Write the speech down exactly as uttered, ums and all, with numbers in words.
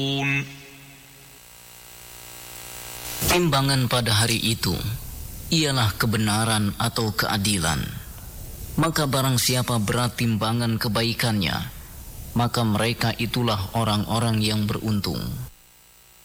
Timbangan pada hari itu ialah kebenaran atau keadilan. Maka barang siapa berat timbangan kebaikannya, maka mereka itulah orang-orang yang beruntung.